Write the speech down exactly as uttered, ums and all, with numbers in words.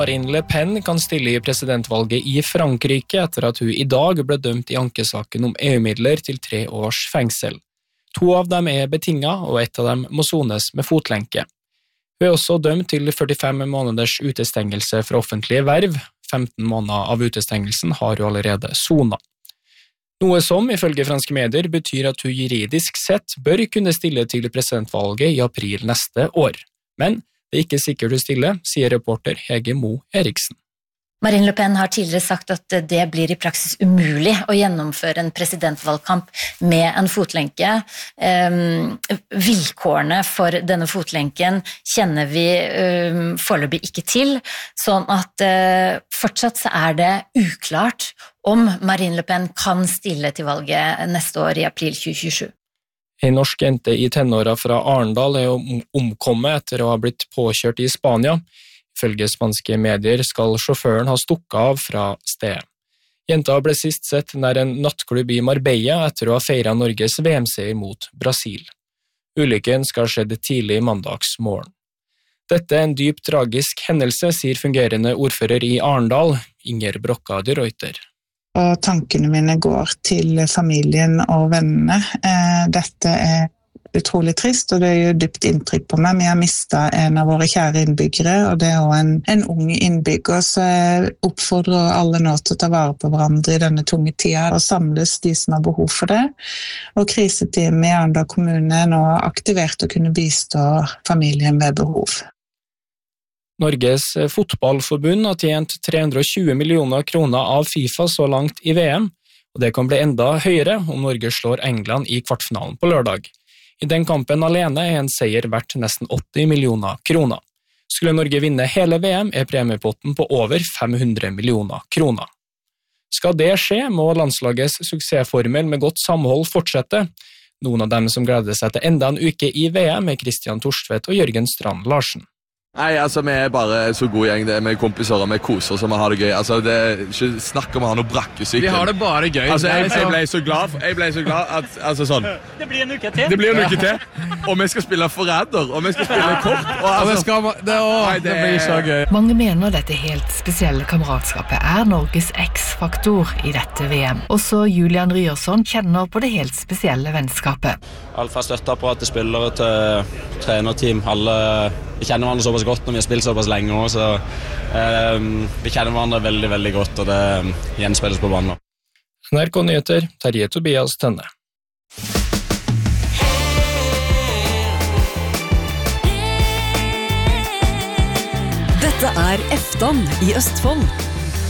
Marine Le Pen kan stille i presidentvalget i Frankrike etter at hun i dag ble dømt i ankesaken om E U-midler til tre års fengsel. To av dem er betinget, og ett av dem må sones med fotlenke. Hun er også dømt til førtifem måneders utestengelse fra offentlige verv. femten måneder av utestengelsen har hun allerede sonet. Noe som, ifølge franske medier, betyr at hun juridisk sett bør kunne stille til presidentvalget i april neste år. Men det er ikke sikkert hun stiller, sier reporter Hege Mo Eriksen. Marine Le Pen har tidligere sagt at det blir i praksis umulig å gjennomføre en presidentvalgkamp med en fotlenke. Um, vilkårene for denne fotlenken kjenner vi um, foreløpig ikke til, sånn at uh, fortsatt så er det uklart om Marine Le Pen kan stille til valget neste år i april tjue tjuesju. En norsk jente i tenåra fra Arendal er omkommet etter å ha blitt påkjørt i Spania. Ifølge spanske medier skal sjåføren ha stukket av fra stedet. Jenta ble sist sett nær en nattklubb i Marbella etter å ha feiret Norges V M-seier mot Brasil. Ulykken skal ha skjedd tidlig mandags morgen. Dette er en dypt tragisk hendelse, sier fungerende ordfører i Arendal, Inger Brokka de Reuter. Og tankene mine går til familien og vennene. Dette er utrolig trist, og det gjør dypt inntrykk på meg. Vi har mistet en av våre kjære innbyggere, og det er også en, en ung innbygger, så jeg oppfordrer alle nå til å ta vare på hverandre i denne tunge tida, og samles de som har behov for det. Og kriseteamet i Arendal kommune er nå aktivert å kunne bistå familien ved behov. Norges fotballforbund har tjent tre hundre og tjue millioner kroner av FIFA så langt i V M, og det kan bli enda høyere om Norge slår England i kvartfinalen på lørdag. I den kampen alene er en seier verdt nesten åtti millioner kroner. Skulle Norge vinne hele V M er premiepotten på over fem hundre millioner kroner. Skal det skje, må landslagets suksessformel med godt samhold fortsette. Noen av dem som gleder seg til enda en uke i V M er Christian Torstvedt og Jørgen Strand Larsen. Nei, altså vi er bare så god gjeng, det er med kompiser og med koser så vi har det gøy. Altså det er ikke snakk om å ha noe brakkesyke. Vi har det bare gøy. Altså jeg, jeg ble så glad, jeg ble så glad at, altså sånn. Det blir en uke til. Det blir en uke til, og vi skal spille forræder, og vi skal spille kort. Og altså, det, skal, det, å, nei, det, det blir så gøy. Mange mener dette helt spesielle kameratskapet er Norges X-faktor i dette V M. Også Julian Ryerson kjenner på det helt spesielle vennskapet. Alt fra støtteapparat til spillere til trenerteam, alle vi kjenner hverandre såpass godt når vi har spilt såpass lenge også, så eh, vi kjenner hverandre veldig, veldig godt, og det gjenspilles på banen. N R K Nyheter, Terje Tobias Tønne. Dette er Eftan i Østfold.